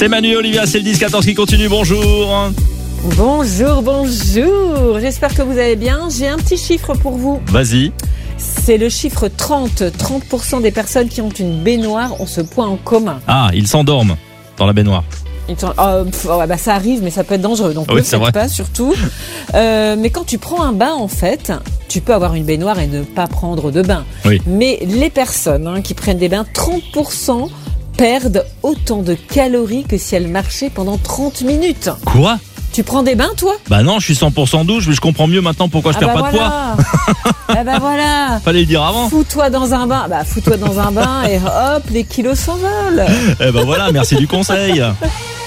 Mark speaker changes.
Speaker 1: C'est Manu et Olivia, c'est le 10-14 qui continue, bonjour.
Speaker 2: Bonjour. J'espère que vous allez bien. J'ai un petit chiffre pour vous.
Speaker 1: Vas-y.
Speaker 2: C'est le chiffre 30. 30% des personnes qui ont une baignoire ont ce point en commun.
Speaker 1: Ah, ils s'endorment dans la baignoire.
Speaker 2: Ça arrive, mais ça peut être dangereux. Donc
Speaker 1: oui,
Speaker 2: ne faites pas, surtout. Mais quand tu prends un bain, en fait, tu peux avoir une baignoire et ne pas prendre de bain.
Speaker 1: Oui.
Speaker 2: Mais les personnes qui prennent des bains, 30% perdent autant de calories que si elles marchaient pendant 30 minutes.
Speaker 1: Quoi ?
Speaker 2: Tu prends des bains, toi ?
Speaker 1: Bah non, je suis 100% douche, mais je comprends mieux maintenant pourquoi je perds pas de poids.
Speaker 2: Voilà.
Speaker 1: Fallait le dire avant.
Speaker 2: Fous-toi dans un bain et hop, les kilos s'envolent.
Speaker 1: Eh ben voilà, merci du conseil.